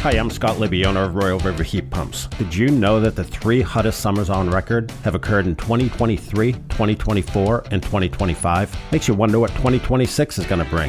Hi, I'm Scott Libby, owner of Royal River Heat Pumps. Did you know that the 3 hottest summers on record have occurred in 2023, 2024, and 2025? Makes you wonder what 2026 is going to bring.